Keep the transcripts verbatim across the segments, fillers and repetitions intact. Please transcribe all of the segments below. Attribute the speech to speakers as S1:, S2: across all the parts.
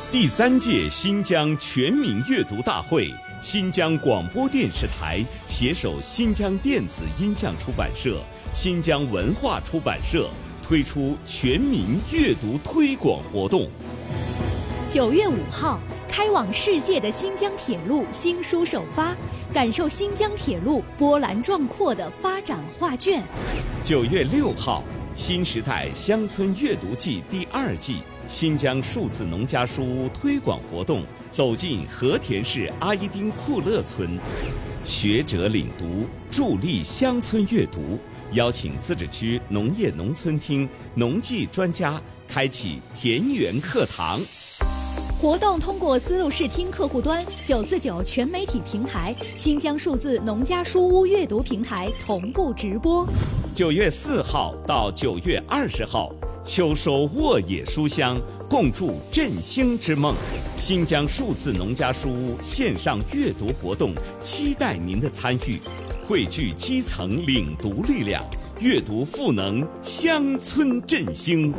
S1: 第三届新疆全民阅读大会，新疆广播电视台携手新疆电子音像出版社、新疆文化出版社推出全民阅读推广活动。
S2: 九月五号，开往世界的新疆铁路新书首发，感受新疆铁路波澜壮阔的发展画卷。
S1: 九月六号，新时代乡村阅读季第二季新疆数字农家书屋推广活动走进和田市阿依丁库勒村，学者领读，助力乡村阅读，邀请自治区农业农村厅农技专家开启田园课堂。
S2: 活动通过丝路视听客户端、九四九全媒体平台、新疆数字农家书屋阅读平台同步直播。
S1: 九月四号到九月二十号，秋收沃野书香，共筑振兴之梦。新疆数字农家书屋线上阅读活动，期待您的参与，汇聚基层领读力量，阅读赋能乡村振兴。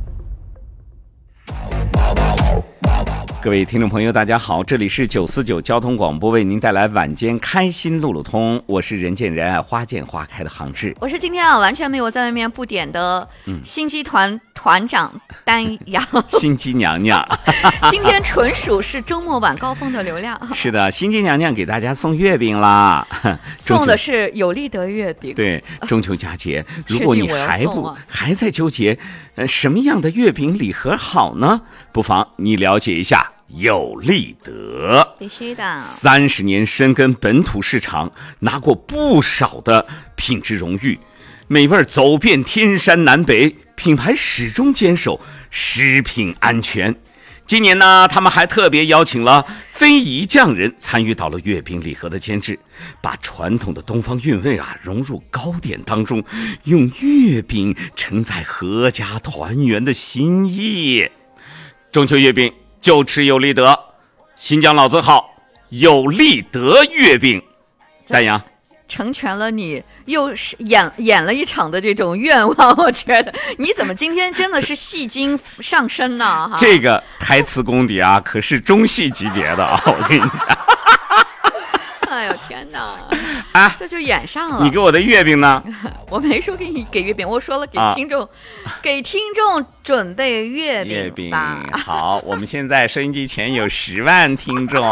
S1: 各位听众朋友大家好，这里是九四九交通广播，为您带来晚间开心路路通，我是人见人爱花见花开的杭志，
S3: 我是今天啊完全没有在外面不点的新机团团长丹阳
S1: 新机娘娘
S3: 今天纯属是周末晚高峰的流量。
S1: 是的，新机娘娘给大家送月饼啦，
S3: 送的是有利德月饼。
S1: 对，中秋佳节如果你还不、啊、还在纠结呃什么样的月饼礼盒好呢，不妨你了解一下有利德。
S3: 必须的，
S1: 三十年深耕本土市场，拿过不少的品质荣誉，美味走遍天山南北，品牌始终坚守食品安全。今年呢，他们还特别邀请了非遗匠人参与到了月饼礼盒的监制，把传统的东方韵味啊融入糕点当中，用月饼承载阖家团圆的心意。中秋月饼就吃有利德，新疆老字号有利德月饼。丹阳
S3: 成全了你又是演演了一场的这种愿望，我觉得你怎么今天真的是戏精上身呢？
S1: 这个台词功底啊，可是中戏级别的啊！我跟你讲，
S3: 哎呦天哪！
S1: 啊，
S3: 这就演上了。
S1: 你给我的月饼呢？
S3: 我没说给你给月饼，我说了给听众，啊、给听众准备月饼。
S1: 月饼好，我们现在收音机前有十万听众，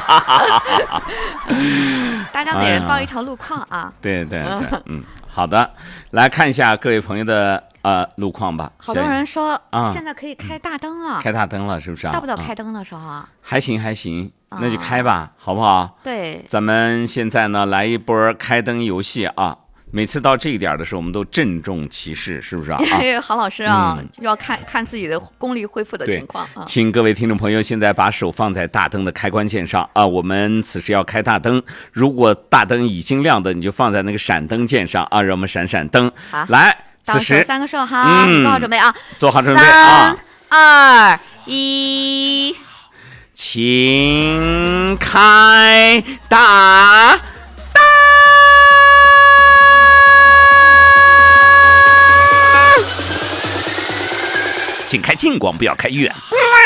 S3: 大家每人报一条路况啊！
S1: 哎、对对对，嗯，好的，来看一下各位朋友的呃路况吧。
S3: 好多人说、啊、现在可以开大灯了，
S1: 开大灯了是不是啊？
S3: 到不到开灯的时候啊？
S1: 还行还行。那就开吧，好不好？
S3: 对，
S1: 咱们现在呢来一波开灯游戏啊！每次到这一点的时候，我们都郑重其事，是不是啊？
S3: 郝老师啊，嗯、要看看自己的功力恢复的情况啊。
S1: 请各位听众朋友现在把手放在大灯的开关键上啊！我们此时要开大灯，如果大灯已经亮的，你就放在那个闪灯键上啊，让我们闪闪灯。
S3: 好，
S1: 来，此时
S3: 三个手哈，嗯、做好准备啊！
S1: 做好准备啊！
S3: 三、二、一。
S1: 请开大灯，请开近光，不要开远。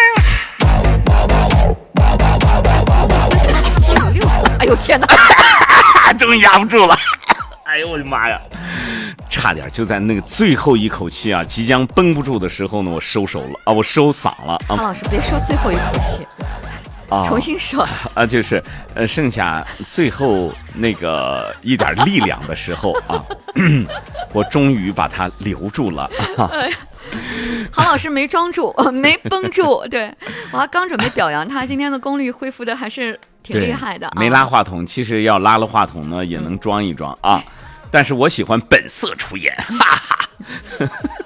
S3: 哎呦天哪！
S1: 终于压不住了！哎呦我的妈呀！差点就在那个最后一口气啊，即将绷不住的时候呢，我收手了啊，我收嗓了啊。
S3: 郝老师，别说最后一口气。啊、重新说
S1: 啊，就是呃，剩下最后那个一点力量的时候啊，我终于把它留住了。
S3: 哎、郝老师没装住，没绷住，对我还刚准备表扬他，今天的功力恢复的还是挺厉害的、啊。
S1: 没拉话筒，其实要拉了话筒呢，也能装一装、嗯、啊，但是我喜欢本色出演，哈哈。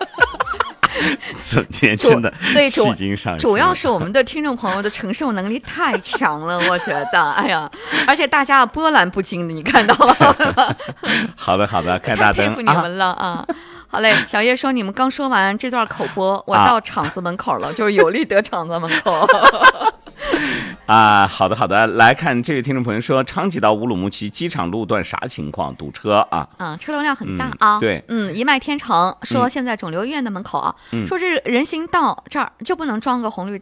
S1: 今天真的
S3: 对
S1: 主
S3: 主要是我们的听众朋友的承受能力太强了，我觉得，哎呀，而且大家波澜不惊的，你看到了。
S1: 好的好的，开大灯，
S3: 太佩服你们了啊！啊好嘞，小叶说你们刚说完这段口播，我到厂子门口了，啊、就是有利德厂子门口。
S1: 啊，好的好的，来看这位听众朋友说，昌吉到乌鲁木齐机场路段啥情况？堵车啊？
S3: 嗯，车流量很大啊。
S1: 嗯、对，
S3: 嗯，一脉天成说现在肿瘤医院的门口啊，嗯、说这人行道这儿就不能装个红绿